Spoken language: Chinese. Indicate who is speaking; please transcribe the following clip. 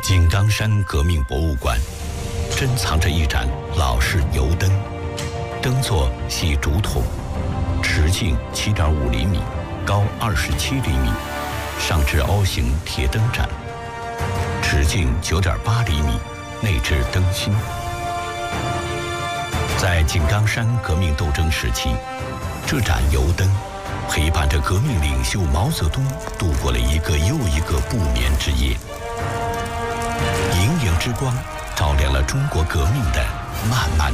Speaker 1: 井冈山革命博物馆珍藏着一盏老式油灯，灯座系竹筒，直径7.5厘米，高27厘米，上置凹形铁灯盏，直径9.8厘米，内置灯芯。在井冈山革命斗争时期，这盏油灯陪伴着革命领袖毛泽东度过了一个又一个不眠之夜，莹莹之光照亮了中国革命的漫漫